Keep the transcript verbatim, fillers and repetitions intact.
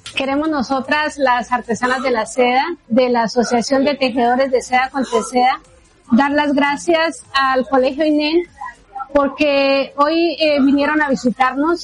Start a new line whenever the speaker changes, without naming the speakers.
Queremos nosotras, las artesanas de la seda, de la Asociación de Tejedores de Seda con Teseda, dar las gracias al Colegio I N E porque hoy eh, vinieron a visitarnos